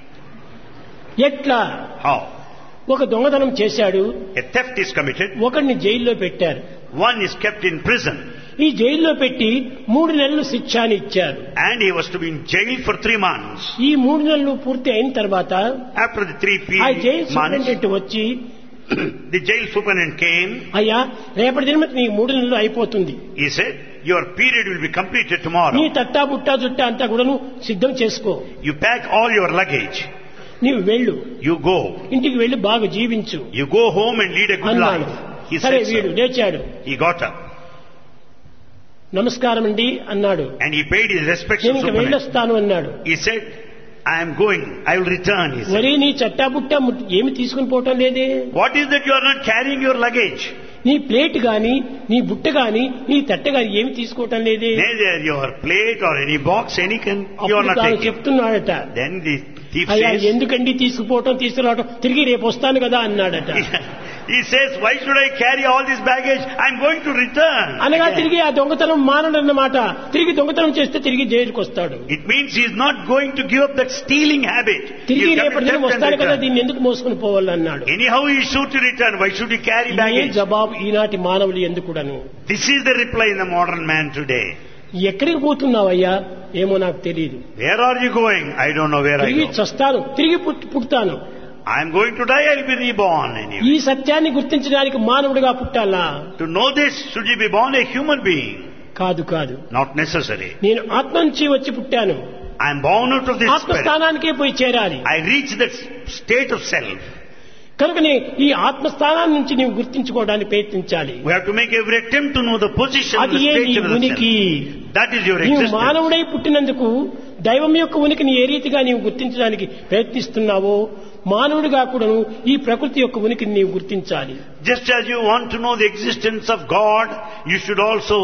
ఎట్లా? How? ఒక దొంగతనం చేశాడు, A theft is committed. ఒకడిని జైల్లో పెట్టారు. One is kept in prison. ఈ జైల్లో పెట్టి 3 నెలలు శిక్ష అని ఇచ్చారు. And he was to be in jail for 3 months. ఈ 3 నెలలు పూర్తి అయిన తర్వాత After the 3 ఆ జైలు months, సూపరింటెండెంట్ వచ్చి, the jail superintendent came. అయ్యా రేపటి దిన నీ 3 నెలలు అయిపోతుంది, He said, your period will be completed tomorrow. నీ తట్టా బుట్టా జుట్టా అంతా కూడా సిద్ధం చేసుకో, You pack all your luggage. నీవు వెళ్ళు, You go. ఇంటికి వెళ్లి బాగా జీవించు You go home and lead a good అన్నాడు. life. He సరే said వీడు so. లేచాడు. He got up నమస్కారం అండి అన్నాడు. and he paid his respects to నేను ఇంక superintendent. వెళ్ళొస్తాను అన్నాడు. He said, I am going. I will return. He said. ఒరే నీ చట్టా బుట్టా ఏమి తీసుకుని పోవటం లేదే, What is that you are not carrying your luggage? నీ ప్లేట్ గాని నీ బుట్ట గాని నీ తట్ట గాని ఏమి తీసుకోవటం లేదే. Neither your plate or any box, any can you are అప్పుడు not తాను taking. చెప్తున్నాడట, Then the thief అయ్యా says, ఎందుకండి తీసుకుపోవటం తీసుకురావటం, తిరిగి రేపు వస్తాను కదా అన్నాడట. he says, why should I carry all this baggage? I am going to return. అనగా again. తిరిగి ఆ దొంగతనం మానడన్నమాట. తిరిగి దొంగతనం చేస్తే తిరిగి జైలుకి వస్తాడు. It means he is not going to give up that stealing habit. తిరిగి He'll come రేపటి to దినం theft and వస్తాడు కదా, return. దీన్ని ఎందుకు మోసుకుని పోవాలన్నాడు. Anyhow he is sure to return. Why should he carry ఇదే baggage? జవాబు ఈనాటి మానవులు ఎందుకుడను. This is the reply in the modern man today. ఎక్కడికి పోతున్నావయ్యా, ఏమో నాకు తెలియదు. Where are you going? I don't know where I తిరిగి go. చస్తాను, తిరిగి పుడతాను. I am going to die. I will be reborn anyway. ఈ సత్యాన్ని గుర్తించడానికి మానవుడిగా పుట్టాలా? To know this, should you be born a human being? కాదు కాదు. Not necessary. నేను ఆత్మ నుంచి వచ్చి పుట్టాను, I am born out of this spirit. ఆత్మస్థానానికే పోయి చేరాలి. I reach that state of self. కనుకనే ఈ ఆత్మస్థానాన్ని నుంచి నీవు గుర్తించుకోవడానికి ప్రయత్నించాలి. We have to make every attempt to know the position of అది the ఏ నీ state of the ఉనికి. self. That is your నీవు existence. మానవుడై పుట్టినందుకు దైవం యొక్క ఉనికిని ఏ రీతిగా నీవు గుర్తించడానికి ప్రయత్నిస్తున్నావో, మానవుడిగా కూడాను ఈ ప్రకృతి యొక్క ఉనికిని నీవు గుర్తించాలి. Just as you want to know the existence of God, you should also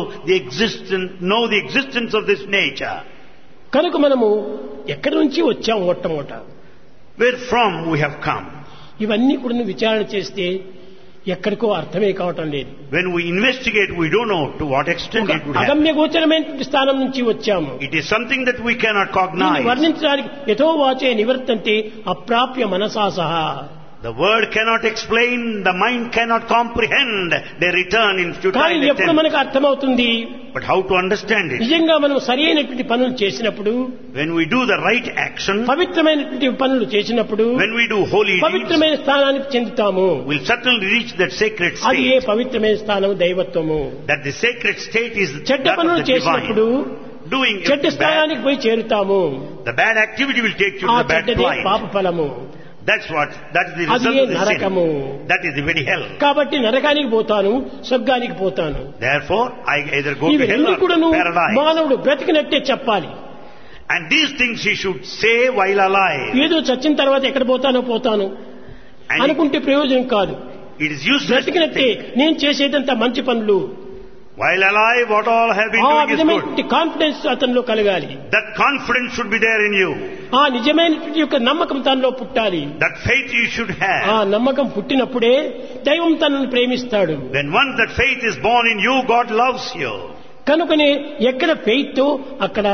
know the existence of this nature. కనుక మనము ఎక్కడి నుంచి వచ్చాము మొట్టమొదట, Where from we have come. ఇవన్నీ కూడా విచారణ చేస్తే ఎక్కడికో అర్థమే కావటం లేదు. When we investigate, we don't know to what extent it would happen. అగమ్య గోచరమైన స్థానం నుంచి వచ్చాము. It is something that we cannot cognize. వర్ణించడానికి యథో వాచే నివర్తంతే అప్రాప్య మనసా సహా. The word cannot explain, the mind cannot comprehend, they return in futile కానీ ఎప్పుడు attempts. మనకు అర్థమవుతుంది? But how to understand it? నిజంగా మనం సరి అయినటువంటి పనులు చేసినప్పుడు, When we do the right action, పవిత్రమైనటువంటి పనులు చేసినప్పుడు, when we do holy deeds, పవిత్రమైన స్థానానికి చెందుతాము. we'll certainly reach that sacred అది ఏ state. పవిత్రమైన స్థానం దైవత్వము. That the sacred state is చెడ్డ that of పనులు the divine. చేసినప్పుడు Doing చెడ్డ bad, స్థానానికి పోయి చేరుతాము. the bad activity will take you ఆ to the bad చెడ్డదే plight. పాప ఫలము. That is the అది result ఏ of the నరకము. sin. That is the very hell. కాబట్టి నరకానికి పోతాను, స్వర్గానికి పోతాను. Therefore, I either go to ఇవి hell రెండు or కూడాను paradise. మానవుడు బ్రతికినట్టే చెప్పాలి. And these things he should say while alive. ఏదో చచ్చిన తర్వాత ఎక్కడ పోతాను And అనుకుంటే ప్రయోజనం కాదు. it is useless to బ్రతికినట్టే think. నేను చేసేదంతా మంచి పనులు, While alive, what all have been ఆ doing is good. విధమైనటువంటి కాన్ఫిడెన్స్ అతనిలో కలగాలి. That confidence should be there in you. ఆ నిజమైనటువంటి యొక్క నమ్మకం తనలో పుట్టాలి. That faith you should ఆ have. నమ్మకం పుట్టినప్పుడే దైవం తనను ప్రేమిస్తాడు. When once that faith is born in you, God loves you. కనుకనే ఎక్కడ ఫెయిత్ అక్కడ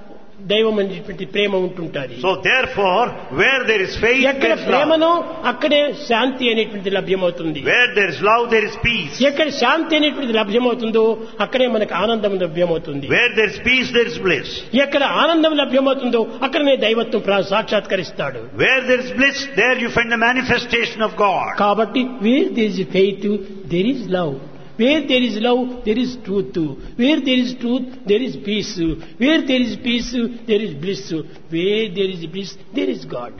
దైవం అనేటువంటి ప్రేమ ఉంటుంటుంది. So therefore, where there is faith, ఎక్కడ there is love. ప్రేమనో అక్కడే శాంతి అనేటువంటి లభ్యమవుతుంది. Where there is love, there is peace. ఎక్కడ శాంతి అనేటువంటిది లభ్యమవుతుందో అక్కడే మనకు ఆనందం లభ్యమవుతుంది. Where there is peace, there is bliss. ఎక్కడ ఆనందం లభ్యమవుతుందో అక్కడనే దైవత్వం సాక్షాత్కరిస్తాడు. Where there is bliss, there you find the manifestation of God. కాబట్టి wear there is faith there is love, wear there is love there is truth, wear there is truth there is piece, wear there is piece there is bliss, wear there is bliss there is God.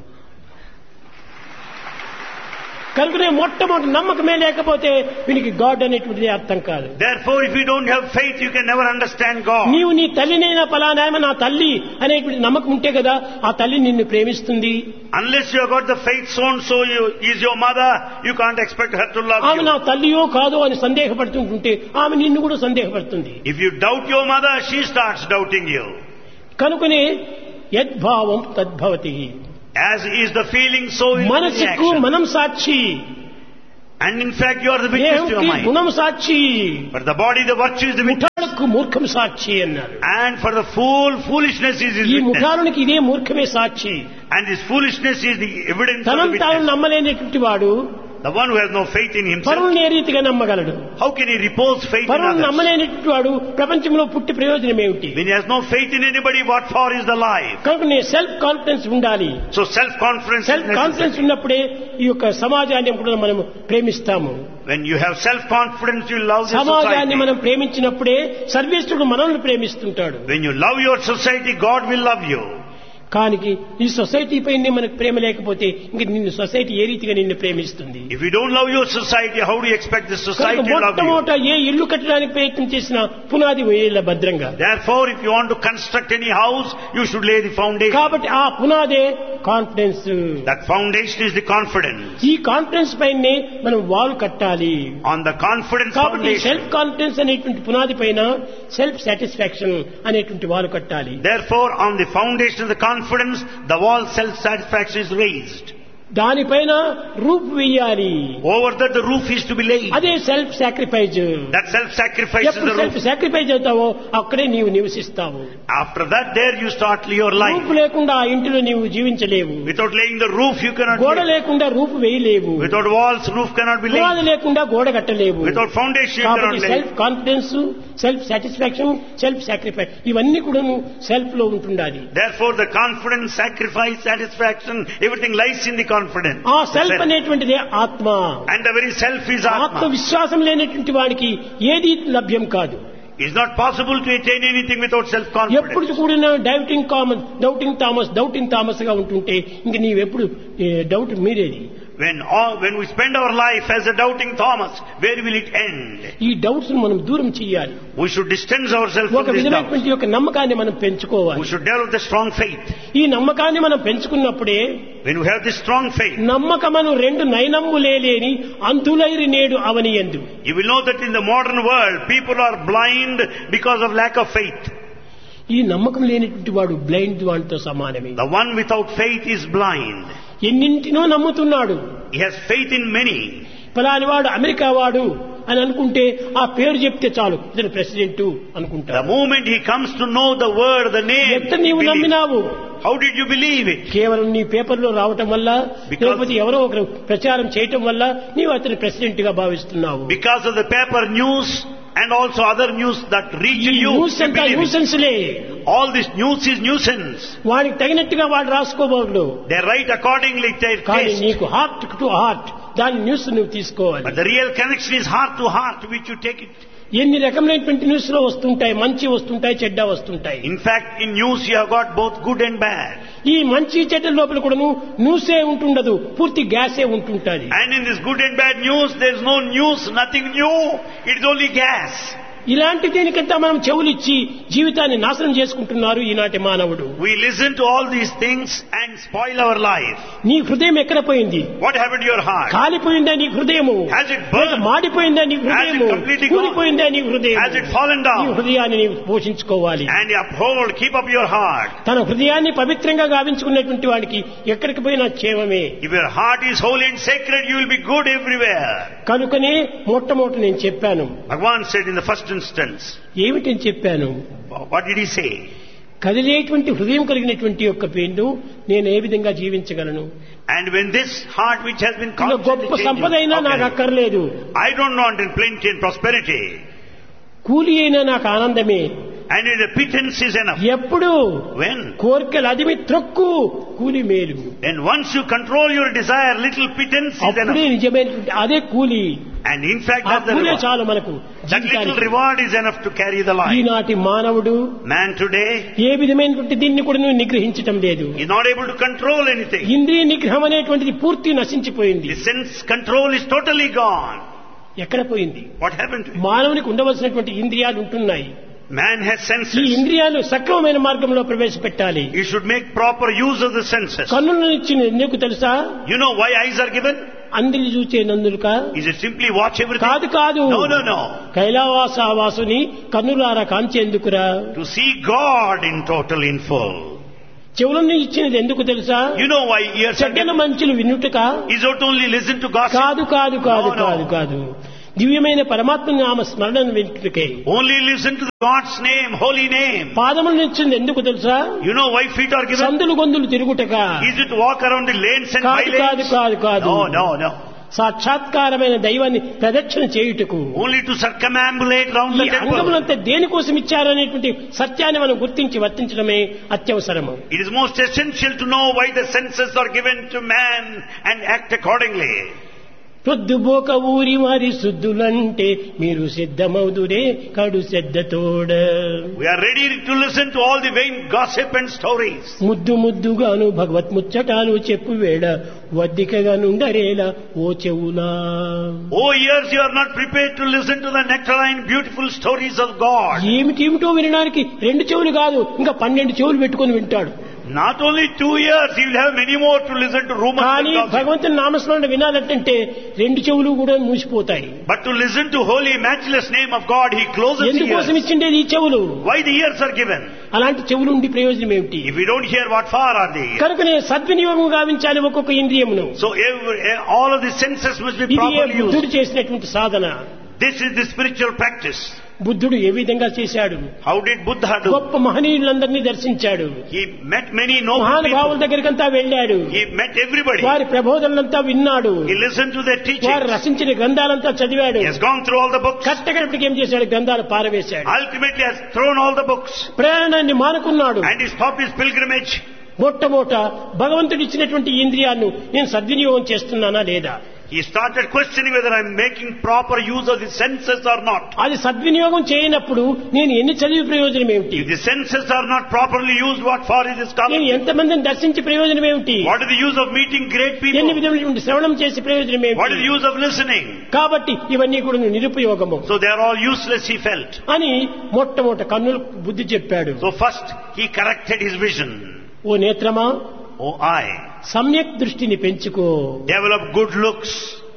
కనుకనే మొట్టమొదటి నమ్మకమే లేకపోతే వీనికి God అనేటువంటిది అర్థం కాదు. Therefore, if you don't have faith, you can never understand God. నీవు నీ తల్లినైనా ఫలానాయమ నా తల్లి అనేటువంటి నమ్మకం ఉంటే కదా ఆ తల్లి నిన్ను ప్రేమిస్తుంది. Unless you have got the faith, so and so is your mother, you can't expect her to love ఆమె నా you. తల్లియో కాదో అని సందేహపడుతుంటుంటే ఆమె నిన్ను కూడా సందేహపడుతుంది. If you doubt your mother, she starts doubting you. కనుకనే యద్భావం తద్భవతి. As is the feeling, so is the మనసుకు reaction. మనం సాక్షి, And in fact, you are the witness to your దేహంకి mind. గుణం సాక్షి, For the body, the virtue is the witness. ముఠాలకు మూర్ఖం సాక్షి అన్నారు. And for the fool, foolishness is his ఈ witness. ముఠాలకి ఇదే మూర్ఖమే సాక్షి. And this foolishness is the evidence of the తనను తాను witness. నమ్మలేనటువంటి వాడు The one who has no faith in himself, పరువుని ఏ రీతిగా నమ్మగలడు? how can he repose faith in పరువుని others? నమ్మలేనటువంటి వాడు ప్రపంచంలో పుట్టి ప్రయోజనం ఏమిటి? When he has no faith in anybody, what for is the life? కనుక నేను సెల్ఫ్ కాన్ఫిడెన్స్ ఉండాలి. So self-confidence is self confidence necessary. ఉన్నప్పుడే ఈ యొక్క సమాజాన్ని కూడా మనం ప్రేమిస్తాము. When you have self-confidence, you love the సమాజాన్ని society. మనం ప్రేమించినప్పుడే సర్వేశ్వరుడు మనల్ని ప్రేమిస్తుంటాడు. When you love your society, God will love you. కానీ ఈ సొసైటీ పైనే మనకు ప్రేమ లేకపోతే ఇంక నిన్ను సొసైటీ ఏ రీతిగా నిన్ను ప్రేమిస్తుంది? If you don't love your society, how do you expect the society to love you? మొట్టమొదట ఏ ఇల్లు కట్టడానికి ప్రయత్నం చేసినా పునాది వేయాలి భద్రంగా. Therefore, if you want to construct any house, you should lay the foundation. కాబట్టి ఆ పునాదే confidence. That foundation is the confidence. ఈ కాన్ఫిడెన్స్ పైనే మనం వాల్ కట్టాలి. On the confidence కాబట్టి foundation. సెల్ఫ్ కాన్ఫిడెన్స్ అనేటువంటి పునాది పైన సెల్ఫ్ సాటిస్ఫాక్షన్ అనేటువంటి వాల్ కట్టాలి. Therefore, on the foundation of the confidence, the wall self-satisfaction is raised. దానిపైన రూప్ వేయాలి. Over that, the roof is to be laid. అదే self sacrifice. That self-sacrifice is ఎప్పుడు the self roof. Sacrifice అవుతావో అక్కడే నీవు నివసిస్తావు. After that, there you start your life. రూపు లేకుండా ఆ ఇంటిలో నీవు జీవించలేవు. Without laying the roof, you cannot గోడ live. లేకుండా రూపు వేయలేవు. Without walls, roof cannot be పునాది laid. లేకుండా గోడ కట్టలేవు. Without foundation, you cannot కాబట్టి lay. Self confidence, self satisfaction, self sacrifice ఇవన్నీ కూడా సెల్ఫ్ లో ఉంటుండాలి. Therefore, the confidence, sacrifice, satisfaction, everything lies in the confidence. ఆ The సెల్ఫ్ self. అనేటువంటిదే ఆత్మ. And the very self is ఆత్మ Atma. విశ్వాసం లేనటువంటి వాడికి ఏది లభ్యం కాదు. It's not possible to attain anything without ఎప్పుడు self-confidence. కూడా డౌటింగ్ థామస్ గా ఉంటుంటే ఇంక నీవెప్పుడు doubt మీరేది. When we spend our life as a doubting Thomas, where will it end? ఈ డౌట్స్ మనం దూరం చేయాలి. We should distance ourselves ఒక from this doubt. విధమైనటువంటి యొక్క నమ్మకాన్ని మనం పెంచుకోవాలి. We should develop the strong faith. ఈ నమ్మకాన్ని మనం పెంచుకున్నప్పుడే When we have this strong faith, నమ్మకమను రెండు నయనమ్ములేని అంతులైరి నేడు అవనియందు. you will know that in the modern world, people are blind because of lack of faith. ఈ నమ్మకం లేనిటువంటి వాడు బ్లైండ్ వాడితో సమానమే. The one without faith is blind. ఎన్నింటినో నమ్ముతున్నాడు. He has faith in many. ఫలాని వాడు America వాడు అని అనుకుంటే ఆ పేరు చెప్తే చాలు ఇతను ప్రెసిడెంట్ The అనుకుంటాడు. moment he comes to know the word, the name, ఎంత నీవు believe. నమ్మినావు? How did you believe it? కేవలం నీ పేపర్లో రావటం వల్ల, Because- లేకపోతే ఎవరో ఒకరు ప్రచారం చేయటం వల్ల నీవు అతని ప్రెసిడెంట్ గా భావిస్తున్నావు. Because of the paper news and also other news that reach ఈ you. న్యూస్ you అంతా believe it. న్యూసెన్స్లే. All this news is nuisance. వాడికి తగినట్టుగా వాడు రాసుకోబోడు. They write accordingly to their కానీ taste. నీకు హార్ట్ టు హార్ట్ దాని news నువ్వు తీసుకోవాలి. But the real connection is heart to heart, which you take it. ఎన్ని రకమైనటువంటి న్యూస్ లో వస్తుంటాయి, మంచి వస్తుంటాయి, చెడ్డ వస్తుంటాయి. In fact, in news you have got both good and bad. ఈ మంచి చెడ్డ లోపల కూడాను న్యూసే ఉంటుండదు, పూర్తి గ్యాసే ఉంటుంటది. And in this good and bad news, there is no news, nothing new. It is only gas. ఇలాంటి దీనికంతా మనం చెవులిచ్చి జీవితాన్ని నాశనం చేసుకుంటున్నారు ఈనాటి మానవుడు. We listen to all these things and spoil our life. నీ హృదయం ఎక్కడ పోయింది? What happened to your heart? కాలిపోయిందా నీ హృదయము? Has it burned? మాడిపోయిందా నీ హృదయము? Has it completely gone? కూలిపోయిందా నీ హృదయం? Has it fallen నీ down? హృదయాన్ని నీవు పోషించుకోవాలి. And you uphold, keep up your heart. తన హృదయాన్ని పవిత్రంగా గావించుకున్నటువంటి వాడికి ఎక్కడికి పోయినా క్షేమమే. If your heart is holy and sacred, you will be good everywhere. కనుకనే మొట్టమొదటి నేను చెప్పాను. Bhagavan said in the first instance. ఏమిటని చెప్పాను? What did he say? కదిలేటువంటి హృదయం కలిగినటువంటి యొక్క పేరును నేను ఏ విధంగా జీవించగలను? And when this heart which has been ఇంకా constantly గొప్ప సంపద అయినా నాకు changing, అక్కర్లేదు, I don't want in plenty and prosperity. కూలి అయినా నాకు ఆనందమే. And in the pittance is enough. ఎప్పుడు When? కోరికలు అదిమి త్రొక్కు కూలి మేలు. Then once you control your desire, little pittance is అప్పుడే enough. నిజమైనటువంటి అదే కూలి. And in fact, ఆ that's the కూలే reward. చాలు మనకు That little జీవితానికి. reward is enough to carry the life. ఈనాటి మానవుడు Man today ఏ విధమైనటువంటి దీన్ని కూడా నువ్వు నిగ్రహించటం లేదు. is not able to control anything. ఇంద్రియ నిగ్రహం అనేటువంటిది పూర్తి నశించిపోయింది. The sense control is totally gone. ఎక్కడ పోయింది? What happened to it? మానవునికి ఉండవలసినటువంటి ఇంద్రియాలు ఉంటున్నాయి. Man has ఈ senses. ఇంద్రియాలు సక్రమమైన మార్గంలో ప్రవేశపెట్టాలి. You should make proper use of the senses. కన్నులను ఇచ్చిన ఎందుకు తెలుసా? You know why eyes are given? అందరి చూచే నందులుక Is it simply watch everything? కాదు కాదు. No, no, no. కైలావాసావాసుని కన్నులారా కాంచేందుకురా. To see God in total, in full. చెవులను ఇచ్చినది ఎందుకు తెలుసా? You know why ears are చెడ్డల given? మంచులు వినుటక Is not only listen to gossip. కాదు కాదు కాదు No, no. కాదు కాదు దివ్యమైన పరమాత్మ నామ స్మరణను వినుటకే. Only listen to God's name, holy name. పాదములను ఇచ్చింది ఎందుకు తెలుసా? You know why feet are given? సందులు గొంతులు తిరుగుటక. Is it to walk around the lanes and కాదు కాదు bylanes? కాదు కాదు No, no, no. సాక్షాత్కారమైన దైవాన్ని ప్రదక్షిణ చేయుటకు. Only to circumambulate round ఈ the temple. అంగములంతా దేనికోసం ఇచ్చారనేటువంటి సత్యాన్ని మనం గుర్తించి వర్తించడమే అత్యవసరము. It is most essential to know why the senses are given to man and act accordingly. ప్రొద్దుబోక ఊరి వారి శుద్ధులంటే మీరు సిద్ధమౌదురే కడు శ్రద్ధతోడ. We are ready to listen to all the vain gossip and stories. ముద్దు ముద్దుగాను భగవత్ ముచ్చటాలు చెప్పు వేళ వద్దికగా నుండరేలా ఓ చెవులా. Oh, ears, you are not prepared to listen to the nectarine, beautiful stories of God. ఏమిటేమిటో వినడానికి రెండు చెవులు కాదు, ఇంకా 12 చెవులు పెట్టుకొని వింటాడు. Not only 2 years, he will have many more to listen to rumors కానీ and gossip. భగవంతుని నామస్మరణ వినాలంటే రెండు చెవులు కూడా మూసిపోతాయి. But to listen to holy, matchless name of God, he closes the ఎందుకోసం ears. ఇచ్చిండేది ఈ చెవులు? Why the ears are given? అలాంటి చెవులు ఉండి ప్రయోజనం ఏమిటి? If we don't hear, what for are they? కనుకనే సద్వినియోగం గావించాలి ఒక్కొక్క ఇంద్రియమును. So all of the senses must be ఇది properly బుద్ధుడు used. చేసినటువంటి సాధన. This is the spiritual practice. బుద్ధుడు ఏ విధంగా చేశాడు? How did Buddha do? గొప్ప మహనీయులందరినీ దర్శించాడు. He met many noble మహానుభావుల people. దగ్గరికంతా వెళ్ళాడు. He met everybody. వారి ప్రబోధనలంతా విన్నాడు. He listened to their వారు teachings. రచించిన గ్రంథాలంతా చదివాడు. He has gone through all the books. కట్టకడపటికి ఏం చేశాడు? గ్రంథాలు పారవేశాడు. Ultimately has thrown all the books. ప్రయాణాన్ని మానుకున్నాడు. And he stopped his pilgrimage. మొట్టమొదట భగవంతుడు ఇచ్చినటువంటి ఇంద్రియాలను నేను సద్వినియోగం చేస్తున్నానా లేదా? He started questioning whether I'm making proper use of the senses or not. అది సద్వినియోగం చేయనప్పుడు నేను ఎన్ని చదివి ప్రయోజనం ఏమిటి? If the senses are not properly used, what for is this నేను scholar? ఎంతమందిని దర్శించి ప్రయోజనం ఏమిటి? What is the use of meeting great ఎన్ని people? విధములైనటువంటి శ్రవణం చేసి ప్రయోజనం What is ఏమిటి? the use of listening? కాబట్టి ఇవన్నీ కూడా నిరుపయోగము So they are all useless, he felt. అని మొట్టమొదట కన్నులకు బుద్ధి చెప్పాడు. So first he corrected his vision. Oh నేత్రమా, Oh eye, సమ్యక్ దృష్టిని పెంచుకో. develop good looks.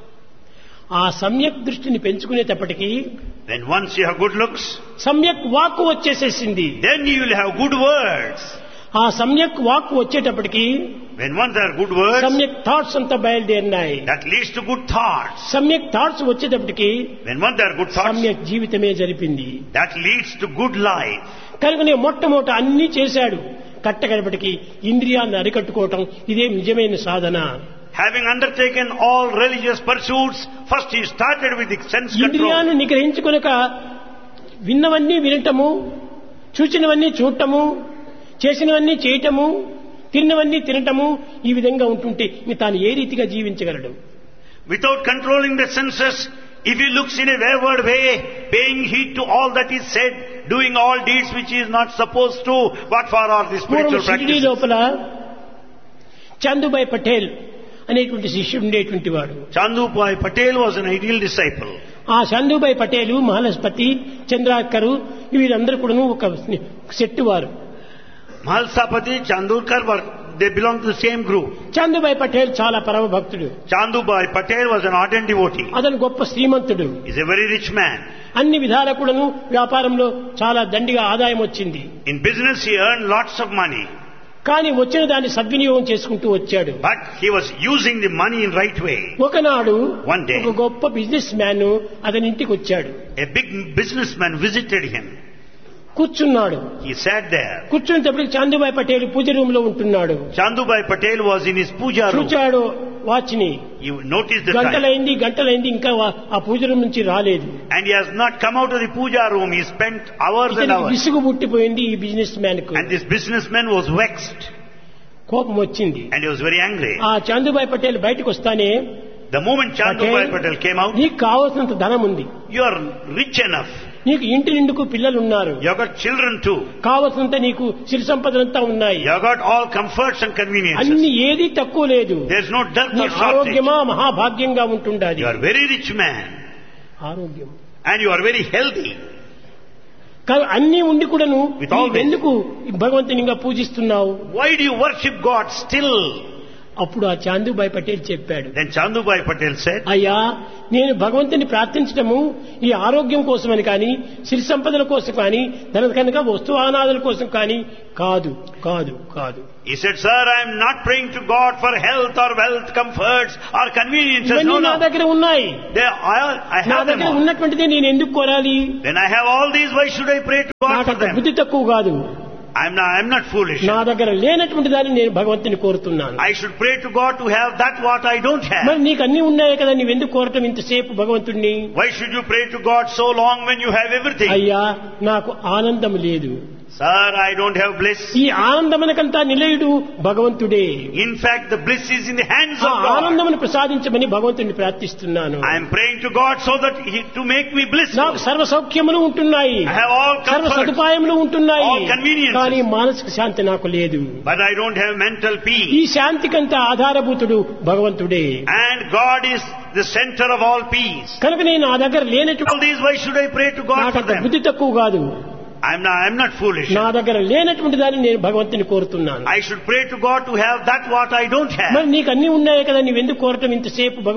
ఆ సమ్యక్ దృష్టిని పెంచుకునేటప్పటికీ Then once you have good looks, సమ్యక్ వాక్కు వచ్చేసేసింది. then you will have good words. ఆ సమ్యక్ వాక్కు వచ్చేటప్పటికి When once there are good words, సమ్యక్ థాట్స్ అంతా బయలుదేరినాయి. that leads to good thoughts. సమ్యక్ థాట్స్ వచ్చేటప్పటికి When once there are good thoughts, సమ్యక్ జీవితమే జరిపింది. that leads to good life. కనుకనే మొట్టమొదట అన్ని చేశాడు. కట్టగడపటికి ఇంద్రియాలను అరికట్టుకోవటం ఇదే నిజమైన సాధన. Having undertaken all religious pursuits, first he started with the sense control. ఇంద్రియాలను నిగ్రహించుకొనక విన్నవన్నీ వినటము, చూచినవన్నీ చూడటము, చేసినవన్నీ చేయటము, తిన్నవన్నీ తినటము, ఈ విధంగా ఉంటుంటే ఇంక తాను ఏ రీతిగా జీవించగలడు? Without controlling the senses, if he looks in a wayward way, paying heed to all that is said, doing all deeds which he is not supposed to, what for are the పూర్వం spiritual Shirdi practices? లోపల చందుబాయ్ పటేల్ అనేటువంటి శిష్యుడు ఉండేటువంటి వాడు. Chandubhai Patel was an ideal disciple. ఆ చందుబాయ్ పటేలు, మహాలస్పతి, చంద్రాకరు వీరందరూ కూడా ఒక సెట్టు వారు. Mahalsapati, Chandurkar, they belong to the same group. Chandubhai Patel చాలా పరమ భక్తుడు. Chandubhai Patel was an ardent devotee. అతను గొప్ప శ్రీమంతుడు. He's a very rich man. అన్ని విధాల కూడాను వ్యాపారంలో చాలా దండిగా ఆదాయం వచ్చింది. In business he earned lots of money. కానీ వచ్చిన దాన్ని సద్వినియోగం చేసుకుంటూ వచ్చాడు. But he was using the money in right way. ఒకనాడు One day, ఒక గొప్ప బిజినెస్ మ్యాన్ అతని ఇంటికి వచ్చాడు. a big businessman visited him. కూర్చున్నాడు. He sat there. కూర్చునేటప్పటికి Chandubhai Patel puja room లో ఉంటున్నాడు. Chandubhai Patel was in his puja room. చూచాడు వాచ్ని. You noticed the time. గంటలైంది ఇంకా ఆ పూజ రూమ్ నుంచి రాలేదు. And he has not come out of the puja room. He spent hours and ఇతనికి hours. విసుగు పుట్టిపోయింది ఈ బిజినెస్ మ్యాన్ కు. And this businessman was vexed. కోపం వచ్చింది. And he was very angry. ఆ చందుబాయ్ పటేల్ బయటకు వస్తానే, The moment Chandubhai Patel came out, నీకు కావాల్సినంత ధనం ఉంది, you are rich enough. నీకు ఇంటి నిండుకు పిల్లలు ఉన్నారు, You have got children too. కావాల్సినంత నీకు సిరి సంపదలంతా ఉన్నాయి, You have got all comforts and conveniences. అన్ని ఏది తక్కువ లేదు, There's no dearth నీ or shortage. ఆరోగ్యమా మహాభాగ్యంగా ఉంటుండాలి. You are very rich man. ఆరోగ్యం And you are very healthy. కానీ అన్ని ఉండి కూడాను With all this. ఎందుకు భగవంతునిగా పూజిస్తున్నావు? Why do you worship God still? అప్పుడు ఆ చాందుబాయ్ పటేల్ చెప్పాడు, Then Chandubhai Patel said, అయ్యా నేను భగవంతుని ప్రార్థించడము ఈ ఆరోగ్యం కోసమని కానీ, సిరి సంపదల కోసం కానీ, ధన కనుక వస్తువానాదుల కోసం కానీ కాదు కాదు కాదు. He said, sir, I am not praying to God for health or wealth, comforts or conveniences. ఇవన్నీ No, నా no. దగ్గర ఉన్నాయి. I నా have them దగ్గర all. ఉన్నటువంటిది నేను ఎందుకు కోరాలి? When I have all these, why should I pray to God నాకు for అంత them? బుద్ధి తక్కువ కాదు. I'm not foolish. నా దగ్గర లేనటువంటి దాన్ని నేను భగవంతుని కోరుతున్నాను. I should pray to God to have that what I don't have. మరి నీకు అన్ని ఉన్నాయి కదా, నీవెందుకు కోరటం ఇంతసేపు భగవంతుణ్ణి? Why should you pray to God so long when you have everything? అయ్యా నాకు ఆనందం లేదు. Sir, I don't have bliss. ఈ ఆనందమునకంతా నిలయుడు భగవంతుడే. In fact, the bliss is in the hands ఆ of God. ఆనందమును ప్రసాదించమని భగవంతుని ప్రార్థిస్తున్నాను. I am praying to God so that to make me blissful. నాకు సర్వ సౌఖ్యములు ఉంటున్నాయి, I have all సర్వ comfort, సదుపాయములు ఉంటున్నాయి, all conveniences. కానీ మానసిక శాంతి నాకు లేదు. but I don't have mental ఈ peace. శాంతికంతా ఆధారభూతుడు భగవంతుడే. And God is the center of all peace. కనుక నేను నా దగ్గర లేనటువంటి All these, why should I pray to God నాకు for అంత them? బుద్ధి తక్కువ కాదు. I'm not foolish. నా దగ్గర లేనటువంటి దాన్ని నేను భగవంతుని కోరుతున్నాను. I should pray to God to have that what I don't have. మరి నీకు అన్ని ఉన్నాయి కదా, నీవెందుకు కోరటం ఇంతసేపు?